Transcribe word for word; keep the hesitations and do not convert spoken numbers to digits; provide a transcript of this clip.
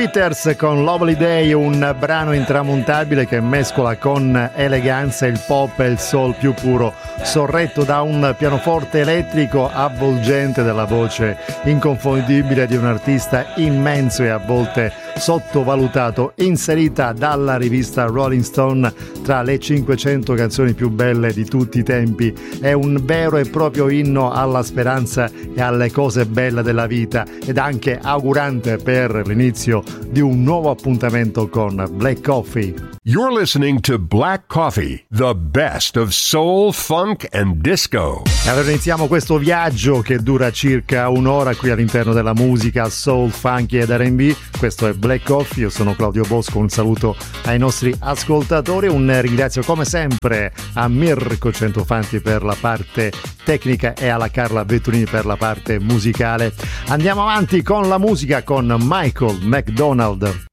Sweeters con Lovely Day, un brano intramontabile che mescola con eleganza il pop e il soul più puro, sorretto da un pianoforte elettrico avvolgente della voce inconfondibile di un artista immenso e a volte sottovalutato, inserita dalla rivista Rolling Stone tra le cinquecento canzoni più belle di tutti i tempi. È un vero e proprio inno alla speranza e alle cose belle della vita, ed anche augurante per l'inizio di un nuovo appuntamento con Black Coffee. You're listening to Black Coffee, the best of soul, funk and disco. Allora iniziamo questo viaggio che dura circa un'ora qui all'interno della musica soul, funky ed erre and bi. Questo è Black Coffee, io sono Claudio Bosco, un saluto ai nostri ascoltatori, un ringrazio come sempre a Mirko Centofanti per la parte tecnica e alla Carla Vetturini per la parte musicale. Andiamo avanti con la musica con Michael McDonald.